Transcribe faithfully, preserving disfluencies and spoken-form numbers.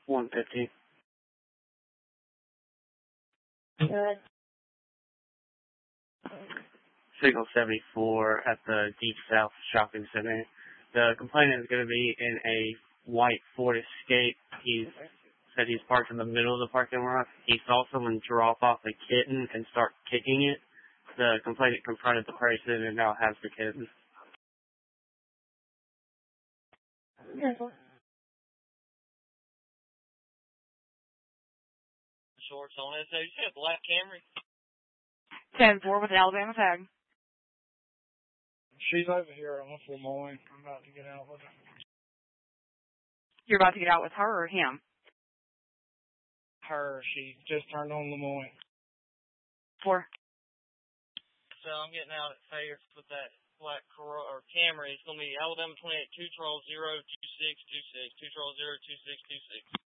one fifty. Good. Signal seventy-four at the Deep South Shopping Center. The complainant is going to be in a white Ford Escape. He said he's parked in the middle of the parking lot. He saw someone drop off a kitten and start kicking it. The complainant confronted the person and now has the kitten. Shorts on it. So you said black Camry? ten four with Alabama tag. She's over here on Lemoyne. I'm about to get out with her. You're about to get out with her or him? Her. She just turned on Lemoyne. Four. So I'm getting out at Fayette with that black Corolla or Camry. It's going to be Alabama twenty-eight, two Charles zero two six two six, two Charles zero two six two six.